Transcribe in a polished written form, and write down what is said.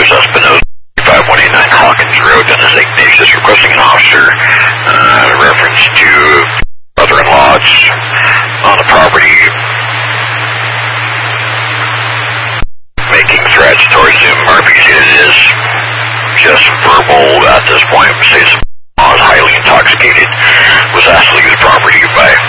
Officers Espinosa, 5189 Hawkins Road, Dennis Ignatius, requesting an officer, reference to brother-in-laws on the property, making threats towards him. RPC, it is just verbal at this point. Says was highly intoxicated, was asked to leave the property by